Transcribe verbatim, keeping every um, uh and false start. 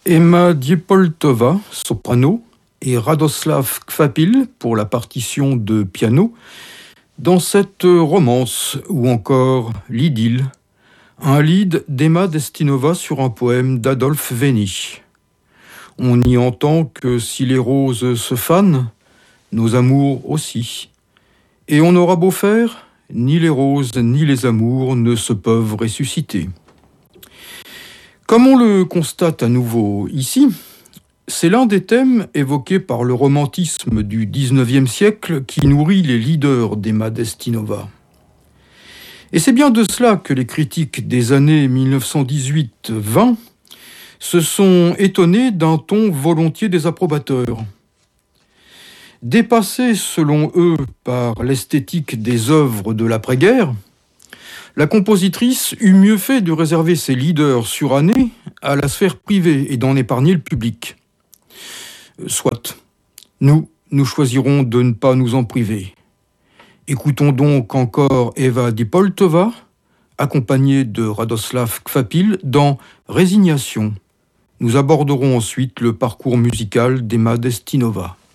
Emma Diepoltova, soprano, et Radoslav Kvapil pour la partition de piano, dans cette romance, ou encore l'idylle, un lied d'Emma Destinova sur un poème d'Adolphe Vény. On y entend que si les roses se fanent, nos amours aussi. Et on aura beau faire, ni les roses ni les amours ne se peuvent ressusciter. Comme on le constate à nouveau ici, c'est l'un des thèmes évoqués par le romantisme du dix-neuvième siècle qui nourrit les leaders d'Emma Destinova. Et c'est bien de cela que les critiques des années mille neuf cent dix-huit vingt se sont étonnés d'un ton volontiers désapprobateur. Dépassée selon eux par l'esthétique des œuvres de l'après-guerre, la compositrice eut mieux fait de réserver ses leaders surannés à la sphère privée et d'en épargner le public. Soit, nous, nous choisirons de ne pas nous en priver. Écoutons donc encore Eva Diepoltova, accompagnée de Radoslav Kvapil, dans Résignation. Nous aborderons ensuite le parcours musical d'Emma Destinova.